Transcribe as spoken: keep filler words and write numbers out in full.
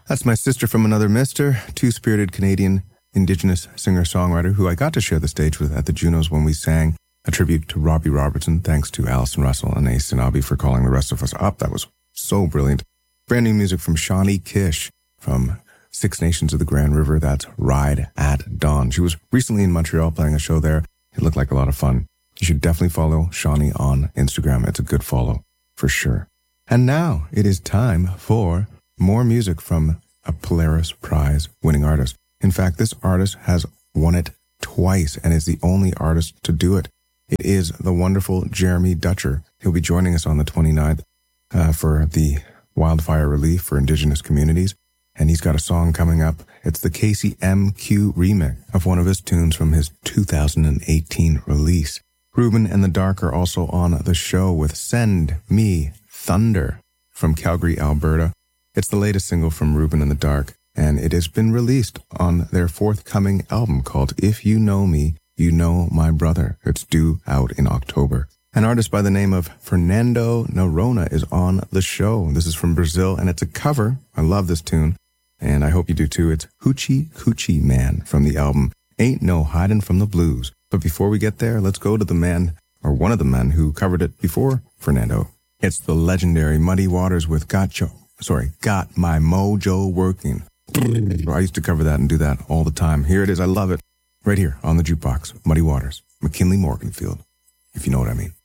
That's My Sister from Another Mister, two-spirited Canadian Indigenous singer-songwriter who I got to share the stage with at the Junos when we sang a tribute to Robbie Robertson. Thanks to Alison Russell and Ace Sinabi for calling the rest of us up. That was so brilliant. Brand new music from Shawnee Kish from Six Nations of the Grand River. That's Ride at Dawn. She was recently in Montreal playing a show there. It looked like a lot of fun. You should definitely follow Shawnee on Instagram. It's a good follow for sure. And now it is time for more music from a Polaris Prize winning artist. In fact, this artist has won it twice and is the only artist to do it. It is the wonderful Jeremy Dutcher. He'll be joining us on the twenty-ninth uh, for the wildfire relief for Indigenous communities. And he's got a song coming up. It's the Casey M Q remix of one of his tunes from his two thousand eighteen release. Ruben and the Dark are also on the show with Send Me Thunder from Calgary, Alberta. It's the latest single from Ruben and the Dark, and it has been released on their forthcoming album called If You Know Me, You Know My Brother. It's due out in October. An artist by the name of Fernando Noronha is on the show. This is from Brazil, and it's a cover. I love this tune, and I hope you do too. It's Hoochie Coochie Man from the album Ain't No Hiding from the Blues. But before we get there, let's go to the man, or one of the men who covered it before Fernando. It's the legendary Muddy Waters with Got Yo, sorry, Got My Mojo Working. I used to cover that and do that all the time. Here it is. I love it. Right here on the jukebox. Muddy Waters, McKinley Morganfield, if you know what I mean.